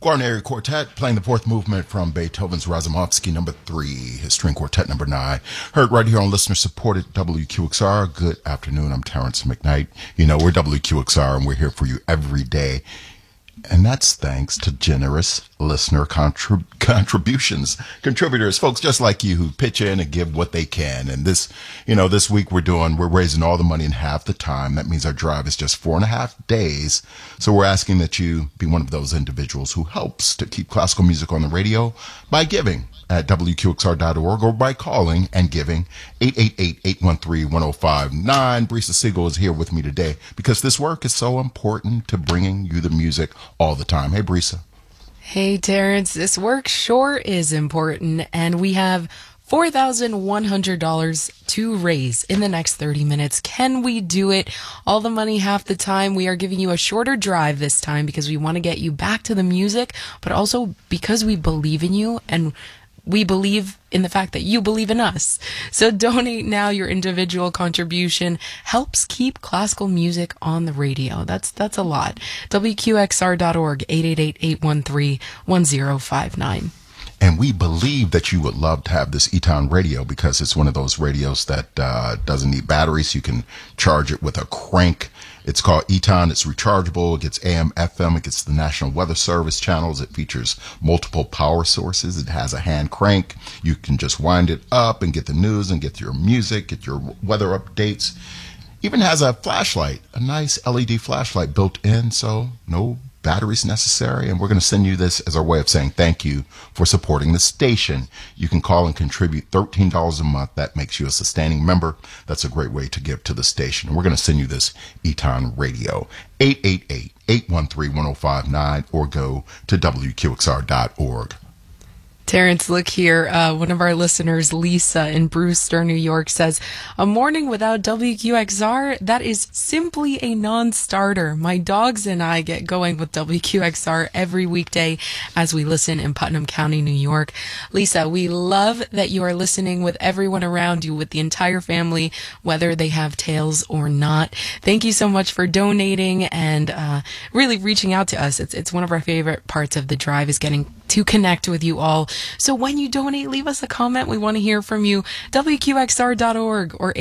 Guarneri Quartet playing the fourth movement from Beethoven's Razumovsky number 3, his string quartet number 9. Heard right here on listener-supported WQXR. Good afternoon. I'm Terrence McKnight. You know, we're WQXR and we're here for you every day. And that's thanks to generous listener contributions, contributors, folks just like you who pitch in and give what they can. And this week we're raising all the money in half the time. That means our drive is just 4.5 days. So we're asking that you be one of those individuals who helps to keep classical music on the radio by giving at WQXR.org or by calling and giving 888-813-1059. Brisa Siegel is here with me today because this work is so important to bringing you the music all the time. Hey, Brisa. Hey, Terrence. This work sure is important, and we have $4,100 to raise in the next 30 minutes. Can we do it? All the money half the time. We are giving you a shorter drive this time because we want to get you back to the music, but also because we believe in you and we believe in the fact that you believe in us. So donate now. Your individual contribution helps keep classical music on the radio. That's a lot. WQXR.org, 888-813-1059. And we believe that you would love to have this Eton radio because it's one of those radios that doesn't need batteries. You can charge it with a crank. It's called Eton. It's rechargeable. It gets AM, FM. It gets the National Weather Service channels. It features multiple power sources. It has a hand crank. You can just wind it up and get the news and get your music, get your weather updates. Even has a flashlight, a nice LED flashlight built in, so no batteries necessary. And we're going to send you this as our way of saying thank you for supporting the station. You can call and contribute $13 a month. That makes you a sustaining member. That's a great way to give to the station. And we're going to send you this Eton Radio, 888-813-1059, or go to WQXR.org. Terrence, look here. One of our listeners, Lisa in Brewster, New York, says, a morning without WQXR, that is simply a non-starter. My dogs and I get going with WQXR every weekday as we listen in Putnam County, New York. Lisa, we love that you are listening with everyone around you, with the entire family, whether they have tails or not. Thank you so much for donating and really reaching out to us. It's one of our favorite parts of the drive is getting to connect with you all. So when you donate, leave us a comment. We want to hear from you. WQXR.org or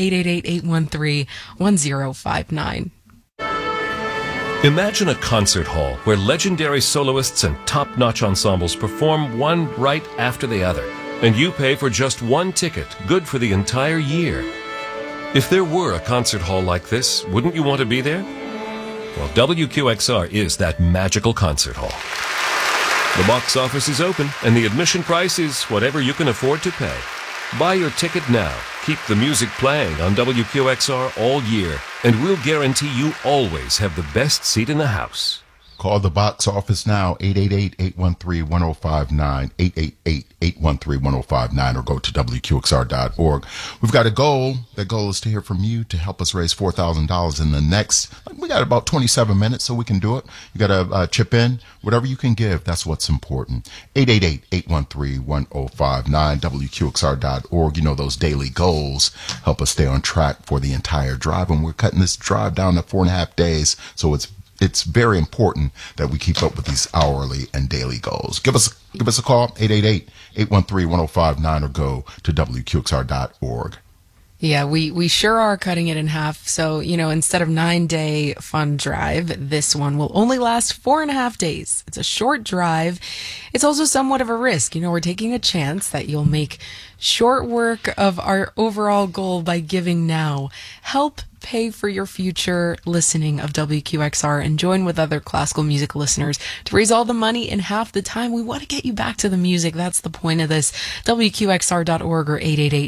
888-813-1059. Imagine a concert hall where legendary soloists and top-notch ensembles perform one right after the other, and you pay for just one ticket, good for the entire year. If there were a concert hall like this, wouldn't you want to be there? Well, WQXR is that magical concert hall. The box office is open, and the admission price is whatever you can afford to pay. Buy your ticket now. Keep the music playing on WQXR all year, and we'll guarantee you always have the best seat in the house. Call the box office now, 888-813-1059, 888-813-1059, or go to WQXR.org. We've got a goal. The goal is to hear from you to help us raise $4,000 in the next, we got about 27 minutes, so we can do it. You got to chip in. Whatever you can give, that's what's important. 888-813-1059, WQXR.org. You know, those daily goals help us stay on track for the entire drive, and we're cutting this drive down to 4.5 days, so it's very important that we keep up with these hourly and daily goals. Give us a call, 888-813-1059, or go to WQXR.org. Yeah, we sure are cutting it in half. So, instead of 9-day fun drive, this one will only last 4.5 days. It's a short drive. It's also somewhat of a risk. We're taking a chance that you'll make short work of our overall goal by giving now. Help pay for your future listening of WQXR and join with other classical music listeners to raise all the money in half the time. We want to get you back to the music. That's the point of this. WQXR.org or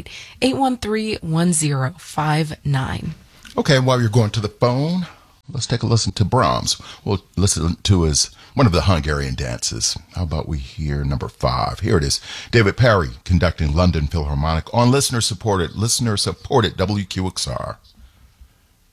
888-813-1059. Okay, while you're going to the phone, let's take a listen to Brahms. We'll listen to one of the Hungarian dances. How about we hear number 5? Here it is. David Perry conducting London Philharmonic on listener-supported WQXR.